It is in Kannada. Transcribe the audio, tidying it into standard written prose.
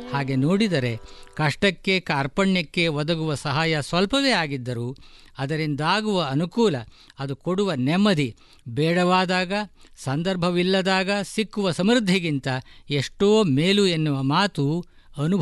ಹಾಗೆ ನೋಡಿದರೆ ಕಷ್ಟಕ್ಕೆ ಕಾರ್ಪಣ್ಯಕ್ಕೆ ಒದಗುವ ಸಹಾಯ ಸ್ವಲ್ಪವೇ ಆಗಿದ್ದರೂ ಅದರಿಂದಾಗುವ ಅನುಕೂಲ, ಅದು ಕೊಡುವ ನೆಮ್ಮದಿ, ಬೇಡವಾದಾಗ ಸಂದರ್ಭವಿಲ್ಲದಾಗ ಸಿಕ್ಕುವ ಸಮೃದ್ಧಿಗಿಂತ ಎಷ್ಟೋ ಮೇಲು ಎನ್ನುವ ಮಾತು ಅನುಭವ